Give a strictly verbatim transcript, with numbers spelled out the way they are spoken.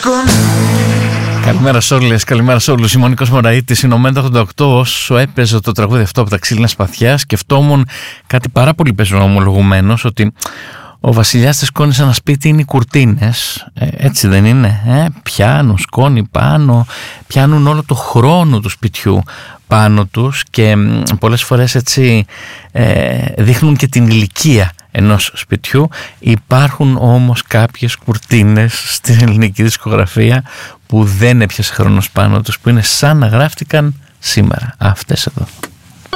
Καλημέρα σε όλες, καλημέρα σε όλους. Είμαι ο Νίκος Μωραΐτης. Ηνωμένα ογδόντα οκτώ, όσο έπαιζε το τραγούδι αυτό από τα ξύλινα σπαθιά, σκεφτόμουν κάτι πάρα πολύ πεζό ομολογουμένος, ότι ο βασιλιάς της σκόνης ένα σπίτι είναι οι κουρτίνες. Ε, έτσι δεν είναι? Ε? Πιάνουν σκόνη πάνω, πιάνουν όλο το χρόνο του σπιτιού πάνω τους και πολλές φορές έτσι ε, δείχνουν και την ηλικία ενός σπιτιού. Υπάρχουν όμως κάποιες κουρτίνες στην ελληνική δισκογραφία που δεν έπιασε χρόνος πάνω τους, που είναι σαν να γράφτηκαν σήμερα. Αυτές εδώ.